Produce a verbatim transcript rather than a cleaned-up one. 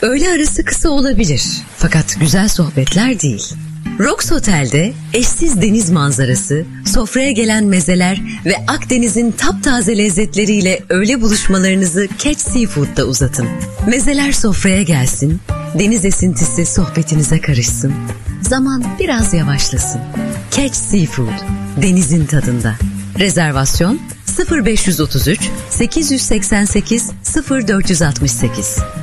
Öğle arası kısa olabilir, fakat güzel sohbetler değil. Rox Otel'de eşsiz deniz manzarası, sofraya gelen mezeler ve Akdeniz'in taptaze lezzetleriyle öğle buluşmalarınızı Catch Seafood'da uzatın. Mezeler sofraya gelsin, deniz esintisi sohbetinize karışsın, zaman biraz yavaşlasın. Catch Seafood, denizin tadında. Rezervasyon sıfır beş otuz üç sekiz seksen sekiz sıfır dört altı sekiz.